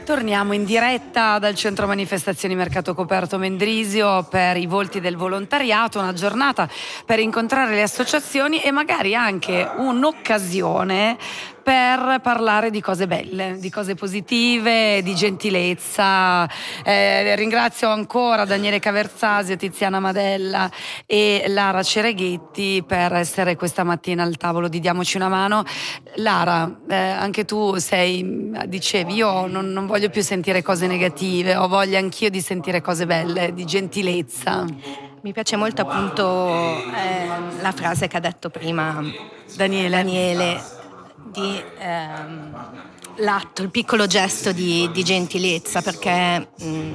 Torniamo in diretta dal centro manifestazioni Mercato Coperto Mendrisio per i volti del volontariato, una giornata per incontrare le associazioni e magari anche un'occasione per parlare di cose belle, di cose positive, di gentilezza. Ringrazio ancora Daniele Caverzasio, Tiziana Madella e Lara Cereghetti per essere questa mattina al tavolo di Diamoci una mano. Lara, anche tu dicevi, io non voglio più sentire cose negative, ho voglia anch'io di sentire cose belle, di gentilezza. Mi piace molto appunto la frase che ha detto prima Daniele di l'atto, il piccolo gesto di gentilezza, perché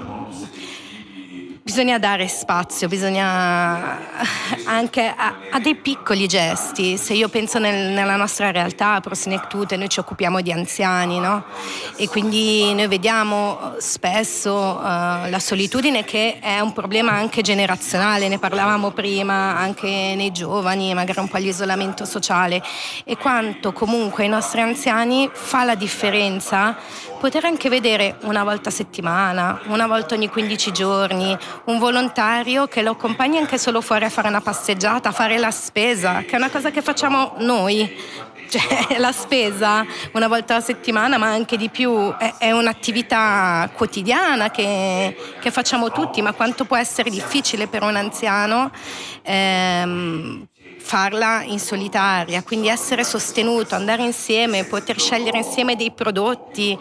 bisogna dare spazio, bisogna anche a dei piccoli gesti. Se io penso nella nostra realtà, a Prosinectute, noi ci occupiamo di anziani, no? E quindi noi vediamo spesso la solitudine, che è un problema anche generazionale, ne parlavamo prima, anche nei giovani, magari un po' l'isolamento sociale, e quanto comunque ai nostri anziani fa la differenza poter anche vedere una volta a settimana, una volta ogni 15 giorni, un volontario che lo accompagni anche solo fuori a fare una passeggiata, a fare la spesa, che è una cosa che facciamo noi. Cioè, la spesa una volta a settimana, ma anche di più, è un'attività quotidiana che facciamo tutti, ma quanto può essere difficile per un anziano farla in solitaria, quindi essere sostenuto, andare insieme, poter scegliere insieme dei prodotti,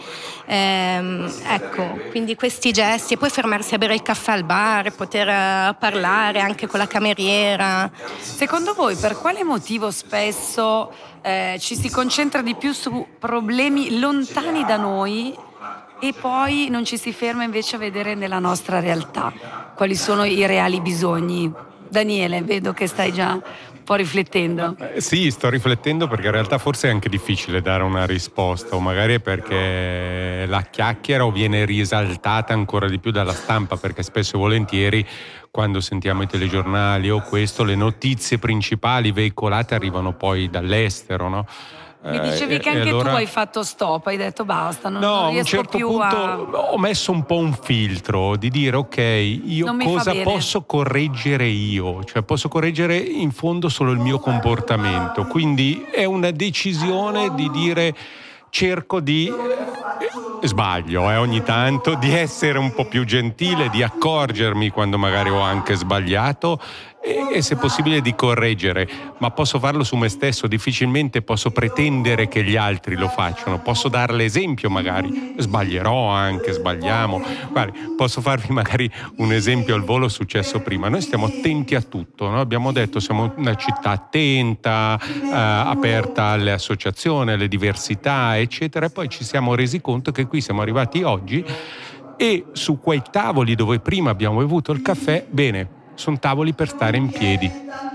ecco, quindi questi gesti, e poi fermarsi a bere il caffè al bar, poter parlare anche con la cameriera. Secondo voi per quale motivo spesso ci si concentra di più su problemi lontani da noi e poi non ci si ferma invece a vedere nella nostra realtà quali sono i reali bisogni? Daniele, vedo che stai già un po' riflettendo. Sì, sto riflettendo, perché in realtà forse è anche difficile dare una risposta, o magari è perché la chiacchiera o viene risaltata ancora di più dalla stampa, perché spesso e volentieri quando sentiamo i telegiornali o questo, le notizie principali veicolate arrivano poi dall'estero, no? Mi dicevi che anche allora tu hai fatto stop, hai detto basta, non riesco a un certo più punto a... ho messo un po' un filtro di dire ok, io cosa posso correggere io? Cioè posso correggere in fondo solo il mio comportamento, quindi è una decisione di dire cerco di... sbaglio ogni tanto, di essere un po' più gentile, di accorgermi quando magari ho anche sbagliato e se possibile di correggere, ma posso farlo su me stesso, difficilmente posso pretendere che gli altri lo facciano, posso dare l'esempio, magari sbaglierò anche, sbagliamo. Guardi, posso farvi magari un esempio al volo successo prima. Noi stiamo attenti a tutto, no? Abbiamo detto siamo una città attenta, aperta alle associazioni, alle diversità, eccetera, e poi ci siamo resi conto che qui siamo arrivati oggi e su quei tavoli dove prima abbiamo bevuto il caffè, bene, sono tavoli per stare in piedi.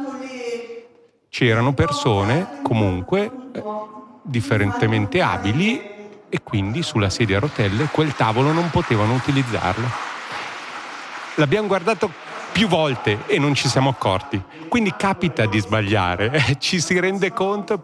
C'erano persone comunque differentemente abili e quindi sulla sedia a rotelle quel tavolo non potevano utilizzarlo. L'abbiamo guardato più volte e non ci siamo accorti. Quindi capita di sbagliare, ci si rende conto